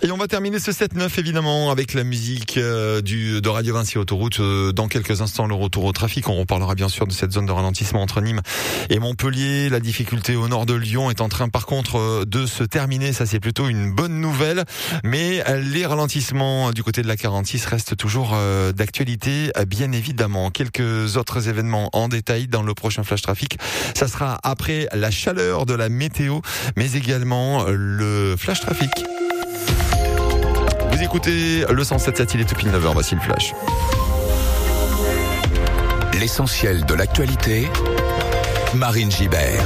Et on va terminer ce 7-9 évidemment avec la musique de Radio Vinci Autoroute. Dans quelques instants, le retour au trafic. On reparlera bien sûr de cette zone de ralentissement entre Nîmes et Montpellier. La difficulté au nord de Lyon est en train par contre de se terminer. Ça, c'est plutôt une bonne nouvelle. Mais les ralentissements du côté de la 46 restent toujours d'actualité, bien évidemment. Quelques autres événements en détail dans le prochain Flash Trafic. Ça sera après la chaleur de la météo, mais également le Flash Trafic. Vous écoutez le 107.7, il est tout pile 9h, voici le Flash. L'essentiel de l'actualité, Marine Gibert.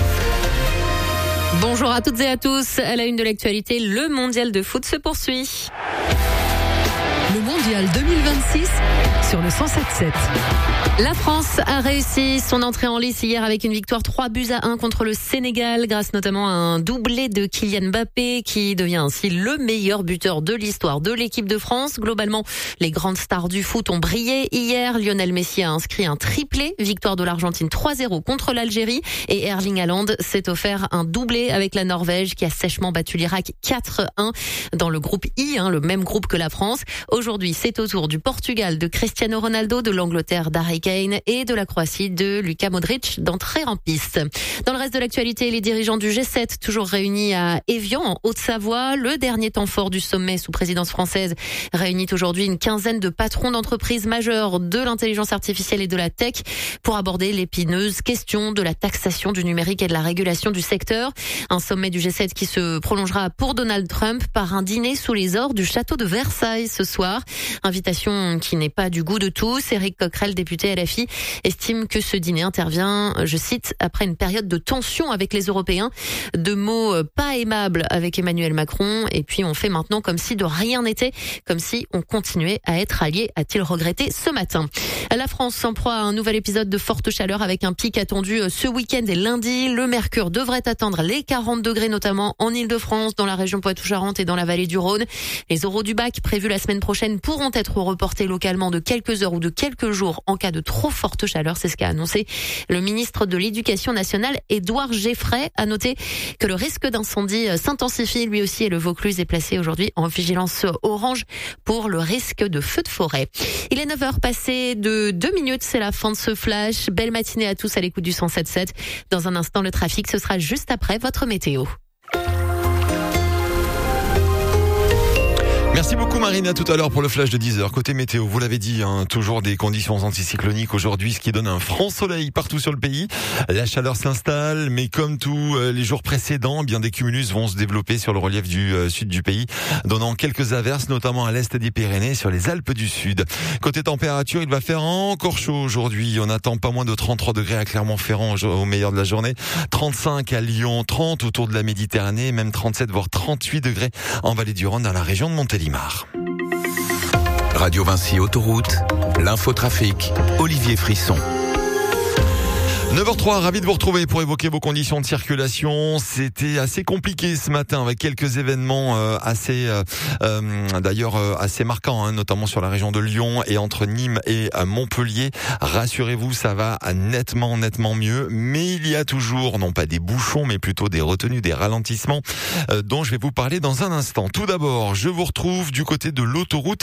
Bonjour à toutes et à tous. À la une de l'actualité, le mondial de foot se poursuit. Le mondial 2026 sur le 107.7. La France a réussi son entrée en lice hier avec une victoire 3-1 contre le Sénégal, grâce notamment à un doublé de Kylian Mbappé qui devient ainsi le meilleur buteur de l'histoire de l'équipe de France. Globalement, les grandes stars du foot ont brillé hier. Lionel Messi a inscrit un triplé, victoire de l'Argentine 3-0 contre l'Algérie, et Erling Haaland s'est offert un doublé avec la Norvège qui a sèchement battu l'Irak 4-1 dans le groupe I, le même groupe que la France. Aujourd'hui, c'est au tour du Portugal de Cristiano Ronaldo, de l'Angleterre d'Harry Kane et de la Croatie de Luka Modric d'entrer en piste. Dans le reste de l'actualité, les dirigeants du G7 toujours réunis à Évian en Haute-Savoie. Le dernier temps fort du sommet sous présidence française réunit aujourd'hui une quinzaine de patrons d'entreprises majeures de l'intelligence artificielle et de la tech pour aborder l'épineuse question de la taxation du numérique et de la régulation du secteur. Un sommet du G7 qui se prolongera pour Donald Trump par un dîner sous les ors du château de Versailles ce soir. Invitation qui n'est pas du goût de tous. Éric Coquerel, député LFI, estime que ce dîner intervient, je cite, après une période de tension avec les Européens. De mots pas aimables avec Emmanuel Macron. Et puis on fait maintenant comme si de rien n'était, comme si on continuait à être alliés, a-t-il regretté ce matin. La France s'en proie à un nouvel épisode de forte chaleur avec un pic attendu ce week-end et lundi. Le mercure devrait atteindre les 40 degrés, notamment en Ile-de-France, dans la région Poitou-Charentes et dans la vallée du Rhône. Les oraux du bac prévus la semaine prochaine pourront être reportés localement de quelques heures ou de quelques jours en cas de trop forte chaleur. C'est ce qu'a annoncé le ministre de l'Éducation nationale, Édouard Geffray. À noter que le risque d'incendie s'intensifie lui aussi et le Vaucluse est placé aujourd'hui en vigilance orange pour le risque de feu de forêt. Il est 9h passé de 2 minutes, c'est la fin de ce flash. Belle matinée à tous à l'écoute du 107.7. Dans un instant, le trafic, ce sera juste après votre météo. Merci beaucoup Marine, à tout à l'heure pour le flash de 10h. Côté météo, vous l'avez dit, toujours des conditions anticycloniques aujourd'hui, ce qui donne un franc soleil partout sur le pays. La chaleur s'installe, mais comme tous les jours précédents, bien des cumulus vont se développer sur le relief du sud du pays, donnant quelques averses, notamment à l'est des Pyrénées, sur les Alpes du Sud. Côté température, il va faire encore chaud aujourd'hui. On attend pas moins de 33 degrés à Clermont-Ferrand au meilleur de la journée, 35 à Lyon, 30 autour de la Méditerranée, même 37 voire 38 degrés en vallée du Rhône dans la région de Montélimar. Radio Vinci Autoroute, l'infotrafic, Olivier Frisson. 9h03, ravi de vous retrouver pour évoquer vos conditions de circulation. C'était assez compliqué ce matin avec quelques événements assez marquants, notamment sur la région de Lyon et entre Nîmes et Montpellier. Rassurez-vous, ça va nettement mieux, mais il y a toujours, non pas des bouchons, mais plutôt des retenues, des ralentissements dont je vais vous parler dans un instant. Tout d'abord, je vous retrouve du côté de l'autoroute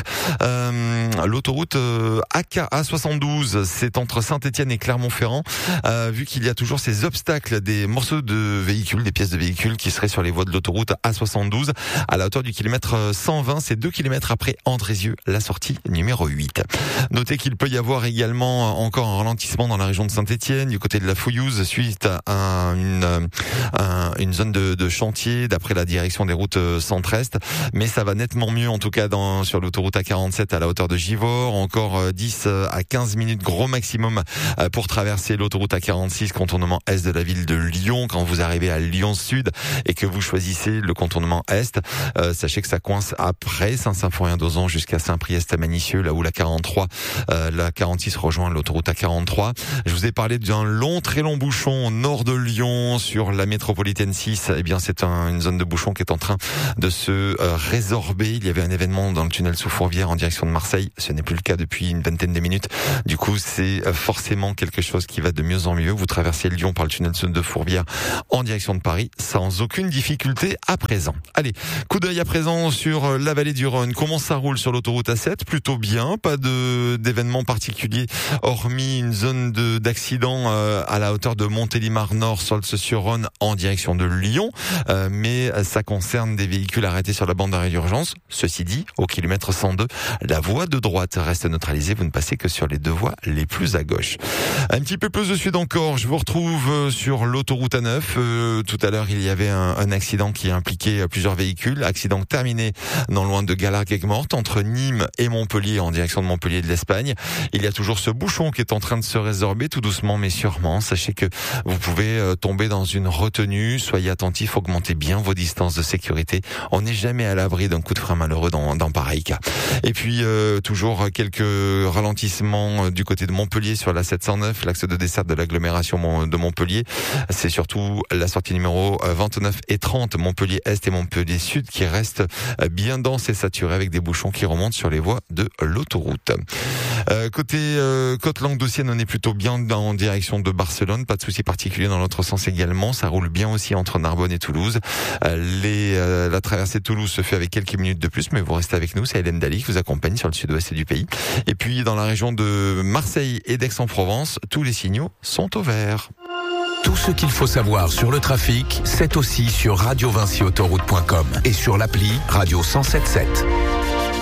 A72, c'est entre Saint-Étienne et Clermont-Ferrand. Vu qu'il y a toujours ces obstacles, des morceaux de véhicules, des pièces de véhicules qui seraient sur les voies de l'autoroute A72 à la hauteur du kilomètre 120, c'est 2 kilomètres après Andrézieux, la sortie numéro 8. Notez qu'il peut y avoir également encore un ralentissement dans la région de Saint-Étienne, du côté de la Fouillouse, suite à une zone de chantier d'après la direction des routes centre-est, mais ça va nettement mieux en tout cas sur l'autoroute A47 à la hauteur de Givors, encore 10 à 15 minutes gros maximum pour traverser l'autoroute A46 contournement est de la ville de Lyon. Quand vous arrivez à Lyon Sud et que vous choisissez le contournement est, sachez que ça coince après Saint-Symphorien-d'Ozan jusqu'à Saint-Priest-Manicieux, là où la 43, la 46 rejoint l'autoroute A43. Je vous ai parlé d'un très long bouchon au nord de Lyon sur la métropolitaine 6. Eh bien, c'est une zone de bouchon qui est en train de se résorber. Il y avait un événement dans le tunnel sous Fourvière en direction de Marseille. Ce n'est plus le cas depuis une vingtaine de minutes. Du coup, c'est forcément quelque chose qui va de mieux en tant mieux. Vous traversez Lyon par le tunnel de Fourvière en direction de Paris sans aucune difficulté à présent. Allez, coup d'œil à présent sur la vallée du Rhône. Comment ça roule sur l'autoroute A7? Plutôt bien, pas d'événements particuliers hormis une zone d'accident à la hauteur de Montélimar Nord, Saulx-sur-Rhône en direction de Lyon, mais ça concerne des véhicules arrêtés sur la bande d'arrêt d'urgence. Ceci dit, au kilomètre 102, la voie de droite reste neutralisée, vous ne passez que sur les deux voies les plus à gauche. Un petit peu plus de sud encore, je vous retrouve sur l'autoroute A9. Tout à l'heure, il y avait un accident qui impliquait plusieurs véhicules. Accident terminé non loin de Galargues-Aigues-Mortes, entre Nîmes et Montpellier, en direction de Montpellier de l'Espagne. Il y a toujours ce bouchon qui est en train de se résorber tout doucement mais sûrement. Sachez que vous pouvez tomber dans une retenue. Soyez attentifs, augmentez bien vos distances de sécurité. On n'est jamais à l'abri d'un coup de frein malheureux dans pareil cas. Et puis toujours quelques ralentissements du côté de Montpellier sur la 709, l'axe de desserte de l'agglomération de Montpellier. C'est surtout la sortie numéro 29 et 30, Montpellier Est et Montpellier Sud, qui reste bien dense et saturé avec des bouchons qui remontent sur les voies de l'autoroute. Côté côte languedocienne, on est plutôt bien en direction de Barcelone, pas de souci particulier dans l'autre sens également. Ça roule bien aussi entre Narbonne et Toulouse. La traversée de Toulouse se fait avec quelques minutes de plus, mais vous restez avec nous. C'est Hélène Daly qui vous accompagne sur le sud-ouest du pays. Et puis dans la région de Marseille et d'Aix-en-Provence, tous les signaux sont au vert. Tout ce qu'il faut savoir sur le trafic, c'est aussi sur radiovinciautoroute.com et sur l'appli Radio 107.7.